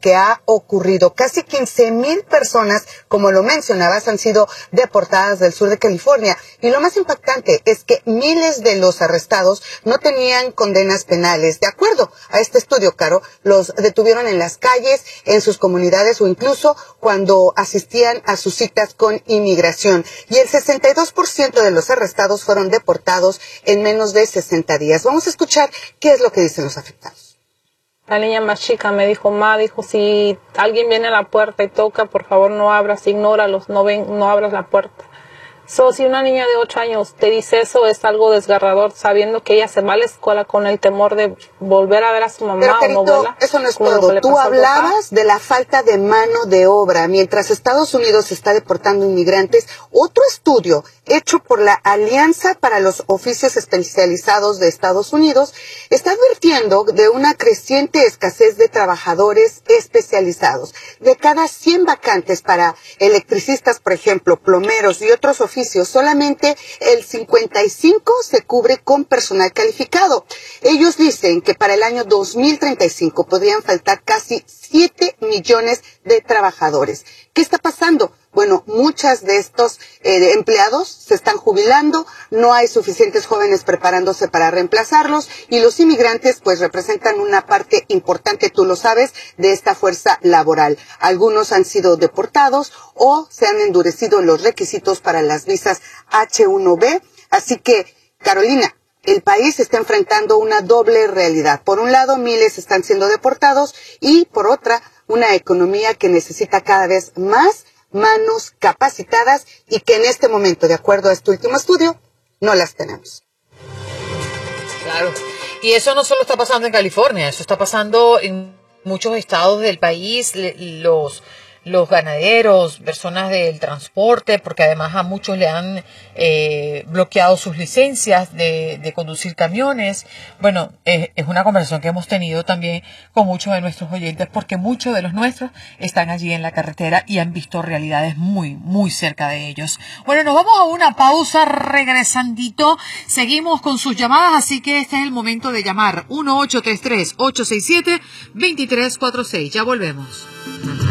que ha ocurrido. Casi 15,000 personas, como lo mencionabas, han sido deportadas del sur de California. Y lo más impactante es que miles de los arrestados no tenían condenas penales. De acuerdo a este estudio, Caro, los detuvieron en las calles, en sus comunidades o incluso cuando asistían a sus citas con inmigración. Y el 62% de los arrestados fueron deportados en menos de 60 días. Vamos a escuchar qué es lo que dicen los afectados. La niña más chica me dijo, dijo, si alguien viene a la puerta y toca, por favor no abras, ignóralos, no abras la puerta. Si una niña de 8 años te dice eso, es algo desgarrador, sabiendo que ella se va a la escuela con el temor de volver a ver a su mamá. Pero, Carito, o no verla. Eso no es todo. Tú hablabas de la falta de mano de obra. Mientras Estados Unidos está deportando inmigrantes, otro estudio hecho por la Alianza para los Oficios Especializados de Estados Unidos está advirtiendo de una creciente escasez de trabajadores especializados. De cada 100 vacantes para electricistas, por ejemplo, plomeros y otros oficios, solamente el 55 se cubre con personal calificado. Ellos dicen que para el año 2035 podrían faltar casi 7 millones de trabajadores. ¿Qué está pasando? Bueno, muchas de estos empleados se están jubilando, no hay suficientes jóvenes preparándose para reemplazarlos y los inmigrantes pues representan una parte importante, tú lo sabes, de esta fuerza laboral. Algunos han sido deportados o se han endurecido los requisitos para las visas H-1B. Así que, Carolina, el país está enfrentando una doble realidad. Por un lado, miles están siendo deportados y por otra, una economía que necesita cada vez más manos capacitadas y que en este momento, de acuerdo a este último estudio, no las tenemos. Claro. Y eso no solo está pasando en California, eso está pasando en muchos estados del país. Los ganaderos, personas del transporte, porque además a muchos le han bloqueado sus licencias de conducir camiones. Bueno, es una conversación que hemos tenido también con muchos de nuestros oyentes, porque muchos de los nuestros están allí en la carretera y han visto realidades muy, muy cerca de ellos. Bueno, nos vamos a una pausa, regresandito, seguimos con sus llamadas, así que este es el momento de llamar 1-833-867-2346. Ya volvemos.